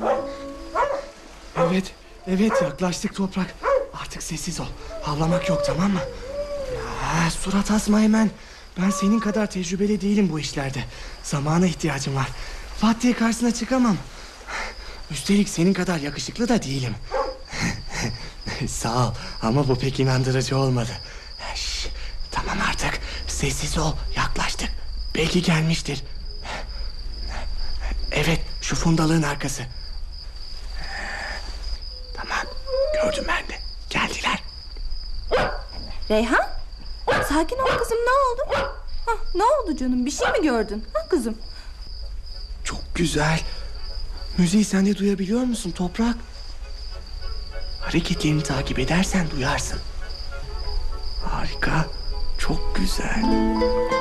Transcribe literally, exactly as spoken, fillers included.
Evet, evet yaklaştık Toprak. Artık sessiz ol. Havlamak yok, tamam mı? Ya, surat asma hemen. Ben senin kadar tecrübeli değilim bu işlerde. Zamana ihtiyacım var. Pat diye karşısına çıkamam. Üstelik senin kadar yakışıklı da değilim. Sağ ol ama bu pek inandırıcı olmadı. Şş, tamam artık sessiz ol, yaklaştık. Belki gelmiştir. Evet, şu fundalığın arkası. Tamam, gördüm ben de. Geldiler. Reyhan, sakin ol kızım, ne oldu? Hah, ne oldu canım, bir şey mi gördün? Ha kızım? Çok güzel. Müziği sen de duyabiliyor musun Toprak? Hareketlerini takip edersen duyarsın. Harika. Çok güzel.